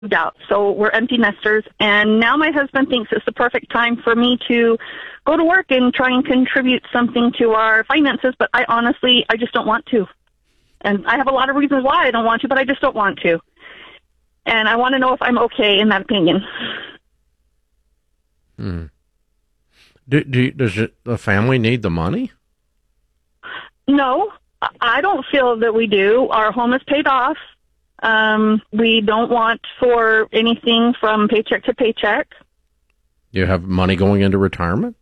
out. So we're empty nesters. And now my husband thinks it's the perfect time for me to go to work and try and contribute something to our finances. But I just don't want to. And I have a lot of reasons why I don't want to, but I just don't want to. And I want to know if I'm okay in that opinion. Does the family need the money? No, I don't feel that we do. Our home is paid off. We don't want for anything from paycheck to paycheck. You have money going into retirement?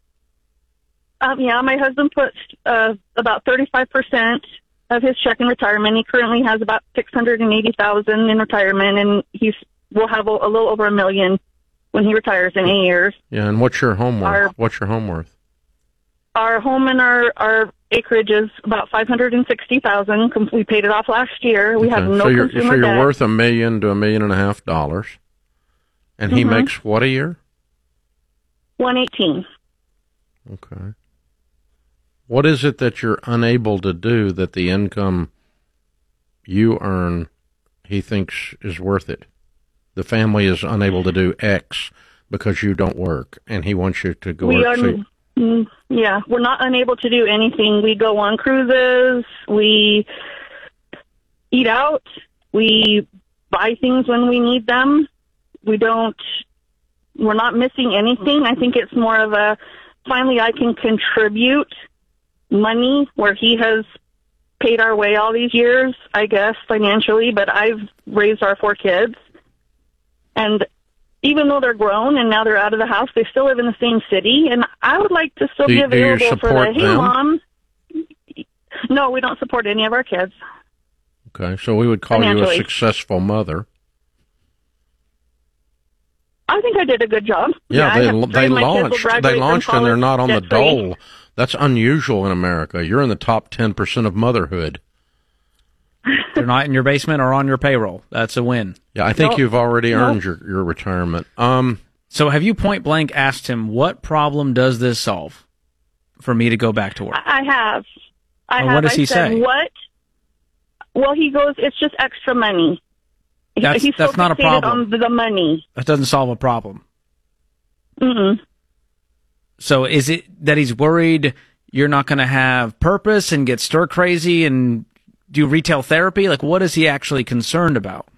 Yeah, my husband puts about 35% of his check in retirement. He currently has about $680,000 in retirement, and will have a little over $1 million when he retires in 8 years. Yeah, and what's your home worth? What's your home worth? Our home and our acreage is about $560,000. We paid it off last year. We have no consumer debt. So you're worth $1 million to $1.5 million, and he makes what a year? $118,000. Okay. What is it that you're unable to do that the income you earn he thinks is worth it? The family is unable to do X because you don't work, and he wants you to go work. Yeah, we're not unable to do anything. We go on cruises. We eat out. We buy things when we need them. We're not missing anything. I think it's more of finally I can contribute money where he has paid our way all these years, I guess, financially, but I've raised our 4 kids. And even though they're grown and now they're out of the house, they still live in the same city. And I would like to still be available for the, hey, Mom. No, we don't support any of our kids. Okay, so we would call you a successful mother. I think I did a good job. Yeah, they launched and they're not on the dole. That's unusual in America. You're in the top 10% of motherhood. They're not in your basement or on your payroll. That's a win. Yeah, I think you've already earned your retirement. So have you point blank asked him, what problem does this solve for me to go back to work? I have. What does he say? What? Well, he goes, it's just extra money. That's not a problem. On the money. That doesn't solve a problem. Mm-mm. So is it that he's worried you're not going to have purpose and get stir crazy and do retail therapy? Like, what is he actually concerned about?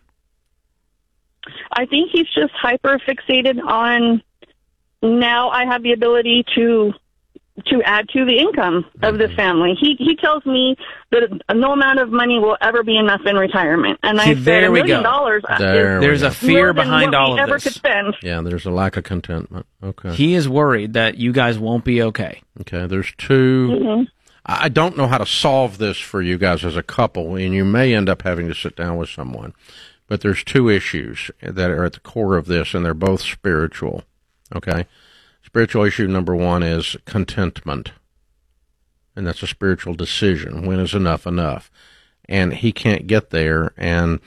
I think he's just hyper fixated on now I have the ability to add to the income of the family. He tells me that no amount of money will ever be enough in retirement. And I said $1 million there's a fear behind all of this. Could spend. Yeah, there's a lack of contentment. Okay. He is worried that you guys won't be okay. Okay, there's two. Mm-hmm. I don't know how to solve this for you guys as a couple, and you may end up having to sit down with someone. But there's 2 issues that are at the core of this, and they're both spiritual. Okay? Spiritual issue number 1 is contentment. And that's a spiritual decision. When is enough enough? And he can't get there, and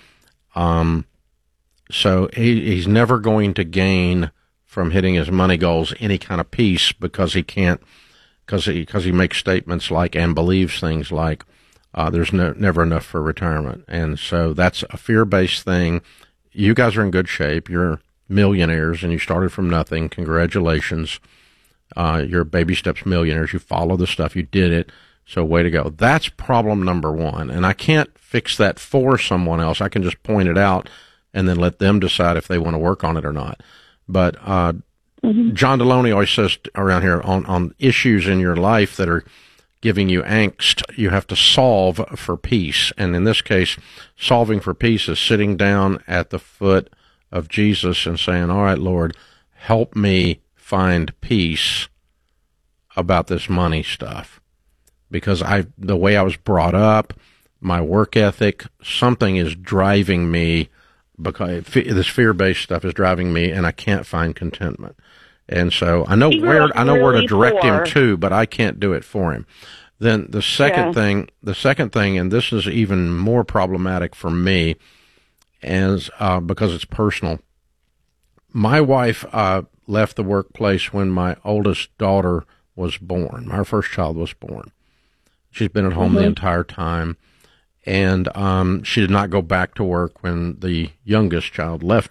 so he's never going to gain from hitting his money goals any kind of peace because he can't, because he makes statements like and believes things like there's never enough for retirement. And so that's a fear-based thing. You guys are in good shape. You're millionaires, and you started from nothing. Congratulations. You're baby steps millionaires. You follow the stuff. You did it. So way to go. That's problem number 1. And I can't fix that for someone else. I can just point it out and then let them decide if they want to work on it or not. But John Deloney always says around here on issues in your life that are giving you angst, you have to solve for peace. And in this case, solving for peace is sitting down at the foot of Jesus and saying, all right, Lord, help me find peace about this money stuff. Because the way I was brought up, my work ethic, something is driving me, because this fear-based stuff is driving me, and I can't find contentment. And so I know where to direct him to, but I can't do it for him. Then the second thing, and this is even more problematic for me, is because it's personal. My wife left the workplace when my oldest daughter was born. Our first child was born. She's been at home the entire time, and she did not go back to work when the youngest child left